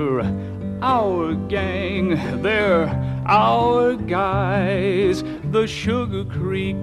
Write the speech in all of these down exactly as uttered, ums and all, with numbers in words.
Our gang, they're our guys, the Sugar Creek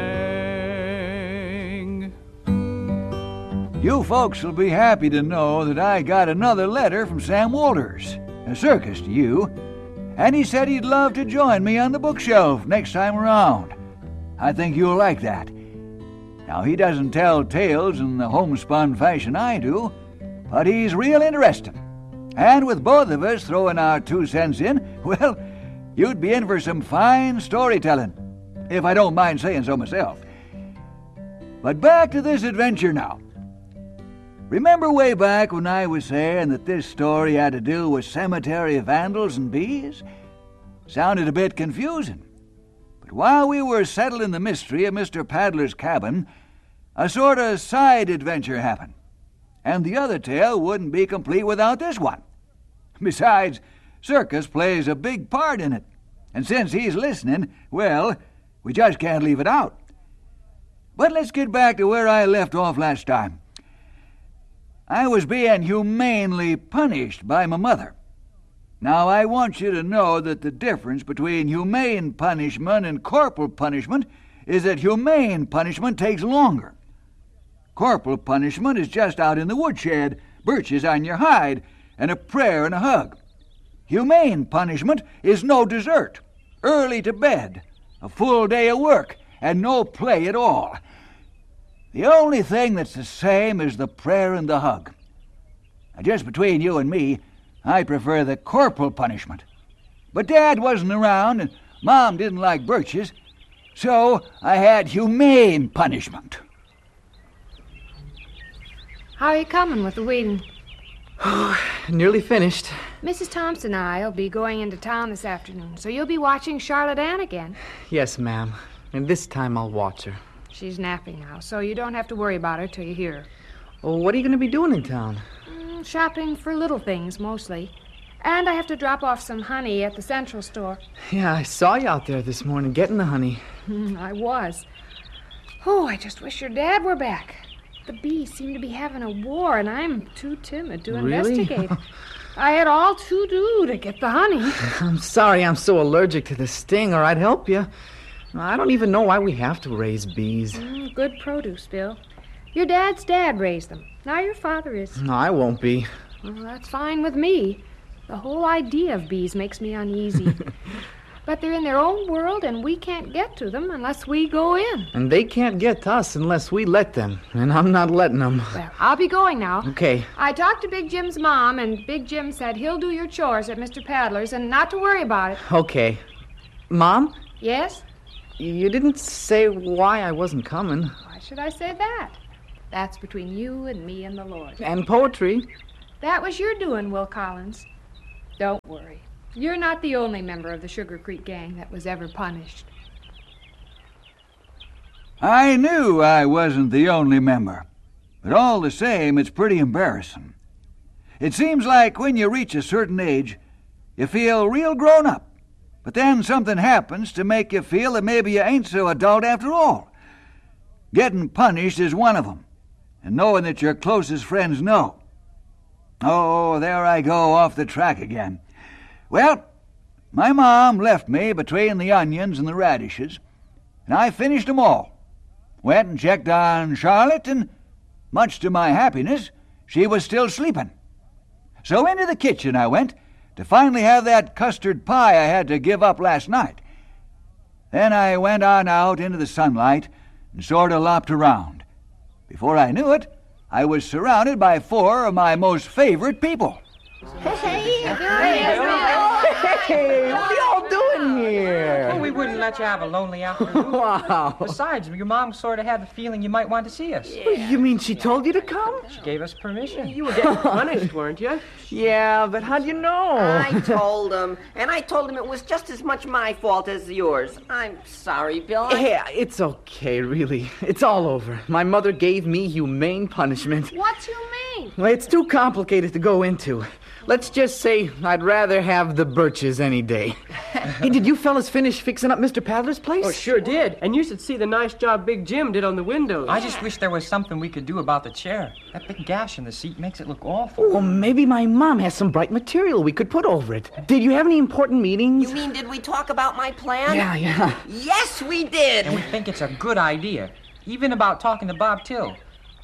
Gang. You folks will be happy to know that I got another letter from Sam Walters, a circus to you, and he said he'd love to join me on the bookshelf next time around. I think you'll like that. Now, he doesn't tell tales in the homespun fashion I do, but he's real interesting. And with both of us throwing our two cents in, well, you'd be in for some fine storytelling, if I don't mind saying so myself. But back to this adventure now. Remember way back when I was saying that this story had to do with cemetery vandals and bees? Sounded a bit confusing. But while we were settling the mystery of Mister Paddler's cabin, a sort of side adventure happened. And the other tale wouldn't be complete without this one. Besides, Circus plays a big part in it. And since he's listening, well, we just can't leave it out. But let's get back to where I left off last time. I was being humanely punished by my mother. Now, I want you to know that the difference between humane punishment and corporal punishment is that humane punishment takes longer. Corporal punishment is just out in the woodshed, birches on your hide, and a prayer and a hug. Humane punishment is no dessert, early to bed, a full day of work, and no play at all. The only thing that's the same is the prayer and the hug. Now, just between you and me, I prefer the corporal punishment. But Dad wasn't around, and Mom didn't like birches, so I had humane punishment. How are you coming with the weeding? Oh, nearly finished. Missus Thompson and I will be going into town this afternoon, so you'll be watching Charlotte Ann again. Yes, ma'am. And this time I'll watch her. She's napping now, so you don't have to worry about her till you hear her. Well, what are you going to be doing in town? Mm, shopping for little things, mostly. And I have to drop off some honey at the Central store. Yeah, I saw you out there this morning getting the honey. I was. Oh, I just wish your dad were back. The bees seem to be having a war, and I'm too timid to Really? investigate. I had all to do to get the honey. I'm sorry I'm so allergic to the sting, or I'd help you. I don't even know why we have to raise bees. Mm, good produce, Bill. Your dad's dad raised them. Now your father is. No, I won't be. Well, that's fine with me. The whole idea of bees makes me uneasy. But they're in their own world, and we can't get to them unless we go in. And they can't get to us unless we let them. And I'm not letting them. Well, I'll be going now. Okay. I talked to Big Jim's mom, and Big Jim said he'll do your chores at Mister Paddler's and not to worry about it. Okay. Mom? Yes? You didn't say why I wasn't coming. Why should I say that? That's between you and me and the Lord. And poetry. That was your doing, Will Collins. Don't worry. You're not the only member of the Sugar Creek Gang that was ever punished. I knew I wasn't the only member, but all the same, it's pretty embarrassing. It seems like when you reach a certain age, you feel real grown up, but then something happens to make you feel that maybe you ain't so adult after all. Getting punished is one of them, and knowing that your closest friends know. Oh, there I go off the track again. Well, my mom left me between the onions and the radishes, and I finished 'em all. Went and checked on Charlotte, and much to my happiness, she was still sleeping. So into the kitchen I went to finally have that custard pie I had to give up last night. Then I went on out into the sunlight and sort of lopped around. Before I knew it, I was surrounded by four of my most favorite people. Hey, Hey, what are y'all doing here? well, we wouldn't let you have a lonely afternoon. Wow. Besides, your mom sort of had the feeling you might want to see us. You mean she told you to come? She gave us permission. You were getting punished, weren't you? Yeah, but how'd you know? I told him, and I told him it was just as much my fault as yours. I'm sorry, Bill. I... Hey, it's okay, really. It's all over. My mother gave me humane punishment. What's humane? Well, it's too complicated to go into. Let's just say I'd rather have the birches any day. Hey, did you fellas finish fixing up Mister Paddler's place? Oh, sure did. And you should see the nice job Big Jim did on the windows. I just wish there was something we could do about the chair. That big gash in the seat makes it look awful. Well, maybe my mom has some bright material we could put over it. Did you have any important meetings? You mean, did we talk about my plan? Yeah, yeah. Yes, we did. And we think it's a good idea. Even about talking to Bob Till.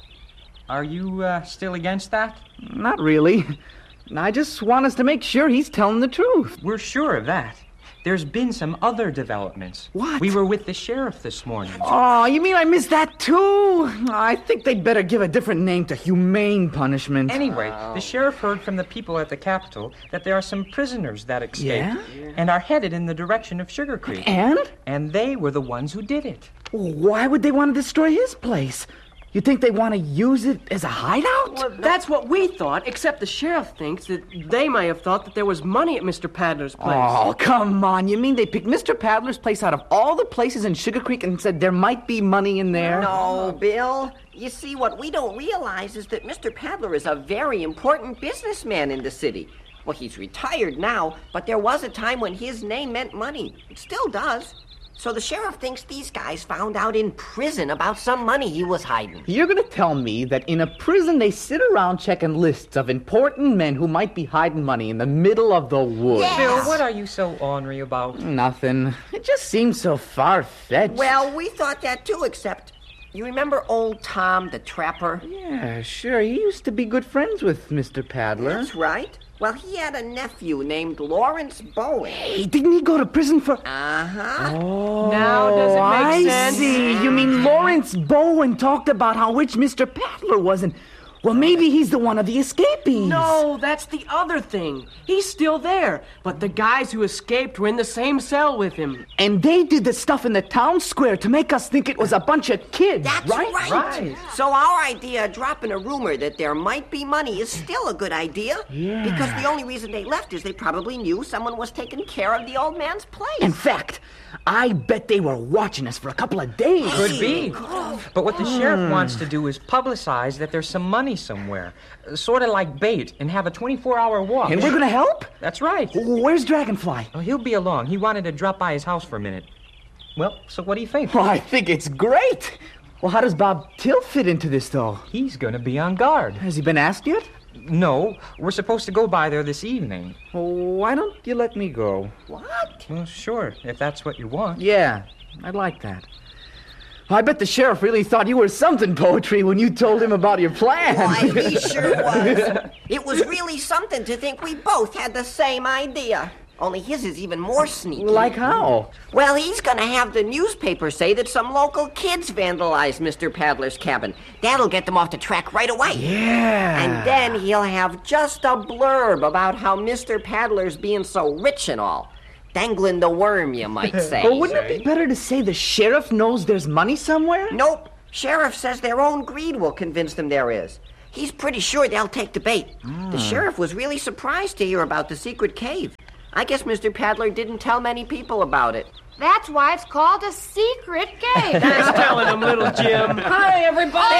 Are you uh, still against that? Not really. I just want us to make sure he's telling the truth. We're sure of that. There's been some other developments. What? We were with the sheriff this morning. Oh, you mean I missed that too? I think they'd better give a different name to humane punishment. Anyway, the sheriff heard from the people at the Capitol that there are some prisoners that escaped Yeah? and are headed in the direction of Sugar Creek. And? And they were the ones who did it. Why would they want to destroy his place? You think they want to use it as a hideout? Well, that's what we thought, except the sheriff thinks that they may have thought that there was money at Mister Paddler's place. Oh, come on. You mean they picked Mister Paddler's place out of all the places in Sugar Creek and said there might be money in there? No, Bill. You see, what we don't realize is that Mister Paddler is a very important businessman in the city. Well, he's retired now, but there was a time when his name meant money. It still does. So the sheriff thinks these guys found out in prison about some money he was hiding. You're going to tell me that in a prison they sit around checking lists of important men who might be hiding money in the middle of the woods? Yes. Bill, what are you so ornery about? Nothing. It just seems so far-fetched. Well, we thought that too, except... You remember old Tom, the trapper? Yeah, sure. He used to be good friends with Mister Paddler. That's right. Well, he had a nephew named Lawrence Bowen. Hey, didn't he go to prison for... Uh-huh. Oh, Now does it make I sense? see. You mean Lawrence Bowen talked about how rich Mister Paddler was, and... Well, maybe he's the one of the escapees. No, that's the other thing. He's still there, but the guys who escaped were in the same cell with him. And they did the stuff in the town square to make us think it was a bunch of kids, That's right? right. Right. So our idea of dropping a rumor that there might be money is still a good idea. Yeah. Because the only reason they left is they probably knew someone was taking care of the old man's place. In fact, I bet they were watching us for a couple of days. Could be. But what the sheriff wants to do is publicize that there's some money somewhere. Sort of like bait, and have a twenty-four hour watch. And we're going to help? That's right. Where's Dragonfly? Oh, he'll be along. He wanted to drop by his house for a minute. Well, so what do you think? Well, I think it's great. Well, how does Bob Till fit into this, though? He's gonna be on guard. Has he been asked yet? No, we're supposed to go by there this evening. Why don't you let me go? What? Well, sure, if that's what you want. Yeah, I'd like that. I bet the sheriff really thought you were something, Poetry, when you told him about your plan. Why, he sure was. It was really something to think we both had the same idea. Only his is even more sneaky. Like how? Well, he's gonna have the newspaper say that some local kids vandalized Mister Paddler's cabin. That'll get them off the track right away. Yeah. And then he'll have just a blurb about how Mister Paddler's being so rich and all. Dangling the worm, you might say. But wouldn't it be better to say the sheriff knows there's money somewhere? Nope. Sheriff says their own greed will convince them there is. He's pretty sure they'll take the bait. The sheriff was really surprised to hear about the secret cave. I guess Mister Paddler didn't tell many people about it. That's why it's called a secret cave. That's telling him, little Jim. Hi, everybody!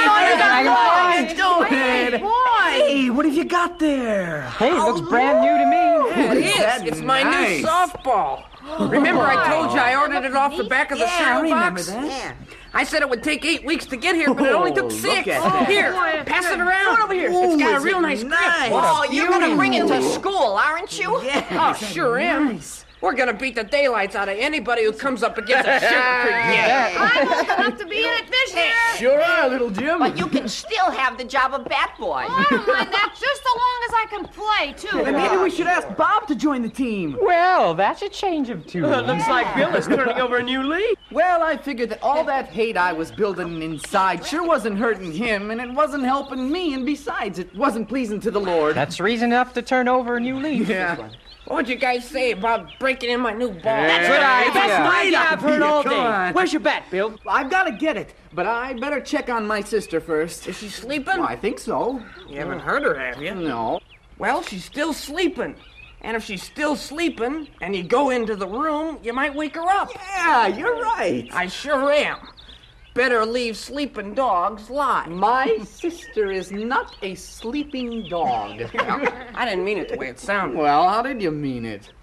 Hey, we doing it? boy. Hey, what have you got there? Hey, it looks brand new to me. It is. It's my new softball. Remember I told you I ordered it off the back of the Yeah, cereal I remember box? that. Yeah. I said it would take eight weeks to get here, but it only took Oh, six. look at that. Here, boy. pass it around. over here. It's got a real nice grip. Oh, you're gonna bring it to school, aren't you? Oh, sure am. We're gonna beat the daylights out of anybody who comes up against a Sugar Creek. Yeah. I'm old enough to be in it this year. Sure are, little Jim. But you can still have the job of Bat Boy. I don't mind that just so long as I can play, too. Maybe we should ask Bob to join the team. Well, that's a change of tune. Looks like Bill is turning over a new leaf. Well, I figured that all that hate I was building inside sure wasn't hurting him, and it wasn't helping me, and besides, it wasn't pleasing to the Lord. That's reason enough to turn over a new leaf. Yeah. What would you guys say about breaking in my new ball? That's what I. That's Yeah. the idea I've heard all Come day. on. Where's your bat, Bill? I've got to get it, but I better check on my sister first. Is she sleeping? Well, I think so. You haven't heard her, have you? No. Well, she's still sleeping. And if she's still sleeping and you go into the room, you might wake her up. Yeah, you're right. I sure am. Better leave sleeping dogs lie. My sister is not a sleeping dog. I didn't mean it the way it sounded. Well, how did you mean it?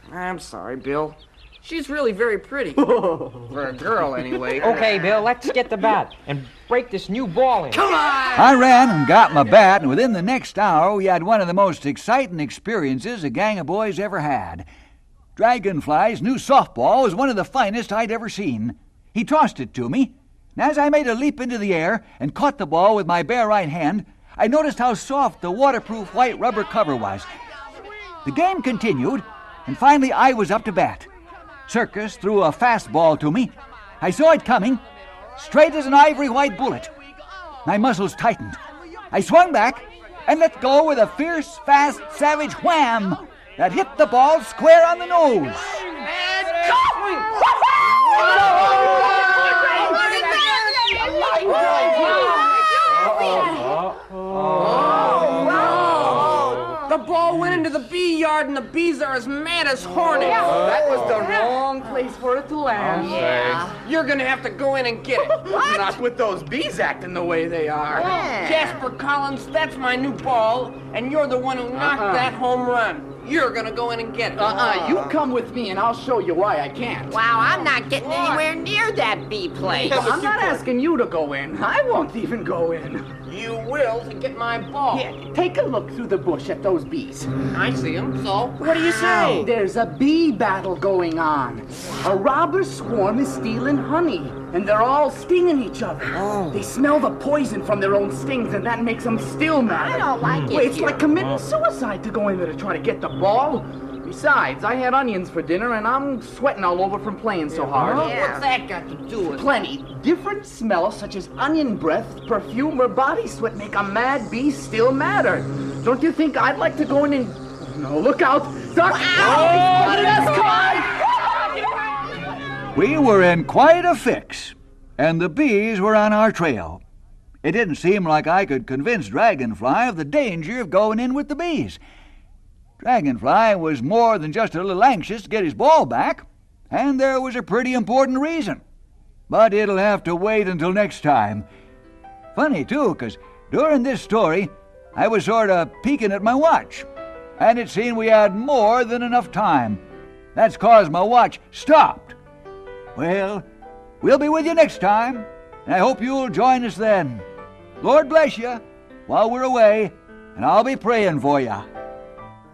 I'm sorry, Bill. She's really very pretty. For a girl, anyway. Okay, Bill, let's get the bat and break this new ball in. Come on! I ran and got my bat, and within the next hour we had one of the most exciting experiences a gang of boys ever had. Dragonfly's new softball was one of the finest I'd ever seen. He tossed it to me, and as I made a leap into the air and caught the ball with my bare right hand, I noticed how soft the waterproof white rubber cover was. The game continued, and finally I was up to bat. Circus threw a fastball to me. I saw it coming, straight as an ivory white bullet. My muscles tightened. I swung back and let go with a fierce, fast, savage wham that hit the ball square on the nose. The ball went into the bee yard, and the bees are as mad as hornets. That was the wrong place for it to land. Yeah. You're gonna have to go in and get it. Not with those bees acting the way they are. Jasper Collins, that's my new ball, and you're the one who knocked Uh-uh. that home run. You're gonna go in and get it. Uh-uh, you come with me and I'll show you why I can't. Wow, I'm not getting anywhere near that bee place. Well, I'm not asking you to go in. I won't even go in. You will to get my ball. Here, take a look through the bush at those bees. I see them, so what do you say? There's a bee battle going on. A robber swarm is stealing honey, and they're all stinging each other. Oh. They smell the poison from their own stings, and that makes them still mad. I don't like it Well, it's here. like committing suicide to go in there to try to get the ball. Besides, I had onions for dinner, and I'm sweating all over from playing so hard. Yeah. What's that got to do with it? Plenty. Different smells such as onion breath, perfume, or body sweat make a mad bee still madder. Don't you think I'd like to go in and... No, look out! Duck! Oh, spotted us, Clyde! We were in quite a fix, and the bees were on our trail. It didn't seem like I could convince Dragonfly of the danger of going in with the bees. Dragonfly was more than just a little anxious to get his ball back, and there was a pretty important reason. But it'll have to wait until next time. Funny, too, 'cause during this story, I was sort of peeking at my watch, and it seemed we had more than enough time. That's 'cause my watch stopped. Well, we'll be with you next time, and I hope you'll join us then. Lord bless you while we're away, and I'll be praying for you.